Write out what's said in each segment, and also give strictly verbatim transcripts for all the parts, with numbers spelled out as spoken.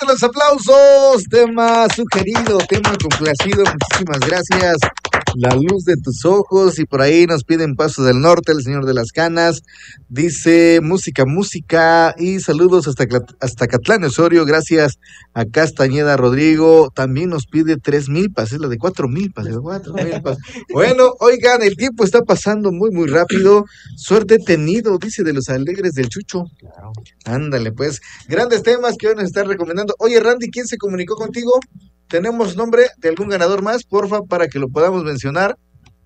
Fuerte los aplausos. Tema sugerido, tema complacido. Muchísimas gracias. La luz de tus ojos. Y por ahí nos piden Pasos del Norte, el señor de las canas. Dice música, música. Y saludos hasta, hasta Catlán Osorio. Gracias a Castañeda Rodrigo. También nos pide tres milpas. Es la de cuatro milpas. Cuatro milpas. Bueno, oigan, el tiempo está pasando muy, muy rápido. Suerte tenido, dice de los alegres del Chucho. Claro. Ándale, pues. Grandes temas que hoy nos están recomendando. Oye, Randy, ¿quién se comunicó contigo? ¿Tenemos nombre de algún ganador más, porfa, para que lo podamos mencionar?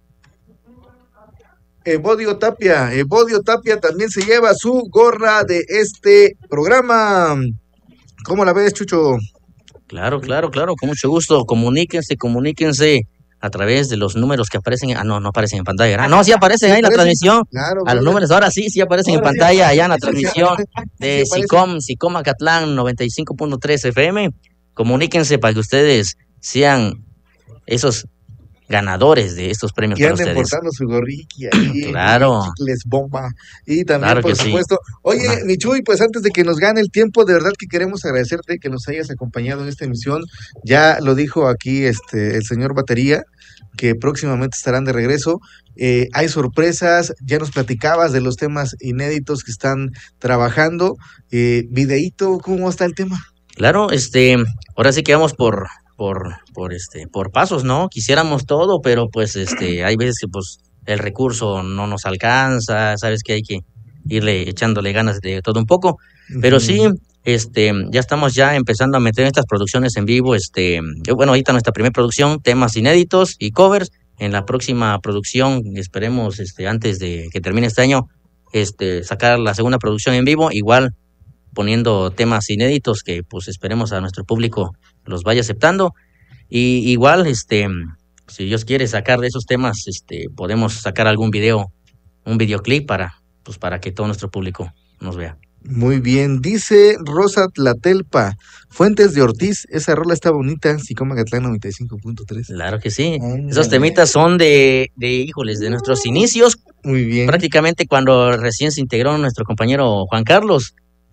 Evodio Tapia. Evodio Tapia también se lleva su gorra de este programa. ¿Cómo la ves, Chucho? Claro, claro, claro, con mucho gusto. Comuníquense, comuníquense a través de los números que aparecen. Ah, no, no aparecen en pantalla. Ah, no, sí aparecen sí, ahí en la transmisión. Claro, a los números, ahora sí, sí aparecen ahora en sí, pantalla, allá en la transmisión de sí SICOM, SICOM Acatlán noventa y cinco punto tres F M. Comuníquense para que ustedes sean esos ganadores de estos premios. Y para ustedes. Portando su gorriqui ahí. Claro. Les bomba. Y también, claro por supuesto. Sí. Oye, Ajá. Michuy, pues antes de que nos gane el tiempo, de verdad que queremos agradecerte que nos hayas acompañado en esta emisión. Ya lo dijo aquí este el señor Batería, que próximamente estarán de regreso. Eh, hay sorpresas, ya nos platicabas de los temas inéditos que están trabajando. Eh, videíto, ¿cómo está el tema? Claro, este, ahora sí que vamos por, por, por este, por pasos, ¿no? Quisiéramos todo, pero pues este, hay veces que pues el recurso no nos alcanza, sabes que hay que irle echándole ganas de todo un poco, pero sí, este, ya estamos ya empezando a meter estas producciones en vivo, este, bueno, ahorita nuestra primera producción, temas inéditos y covers. En la próxima producción, esperemos, este, antes de que termine este año, este, sacar la segunda producción en vivo, igual poniendo temas inéditos que pues esperemos a nuestro público los vaya aceptando. Y igual, este, si Dios quiere sacar de esos temas, este, podemos sacar algún video, un videoclip para, pues para que todo nuestro público nos vea. Muy bien, dice Rosa Tlatelpa, Fuentes de Ortiz, esa rola está bonita, SICOM Acatlán noventa y cinco punto tres. Claro que sí, mm, esos temitas son de, de, híjoles, de nuestros inicios. Muy bien. Prácticamente cuando recién se integró nuestro compañero Juan Carlos.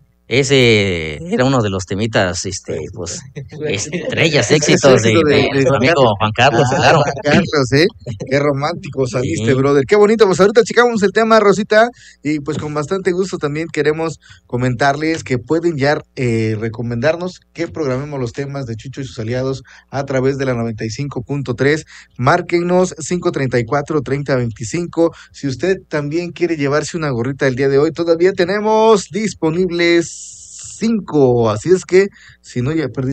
Ese era uno de los temitas, este, pues, estrellas, éxitos de, de, de nuestro amigo Juan Carlos, ah, claro. Juan Carlos, ¿eh? Qué romántico saliste, sí. Brother. Qué bonito, pues ahorita checamos el tema, Rosita, y pues con bastante gusto también queremos comentarles que pueden ya eh, recomendarnos que programemos los temas de Chucho y sus aliados a través de la noventa y cinco punto tres. Márquenos cinco treinta y cuatro, treinta veinticinco. Si usted también quiere llevarse una gorrita el día de hoy, todavía tenemos disponibles cinco, así es que si no ya perdí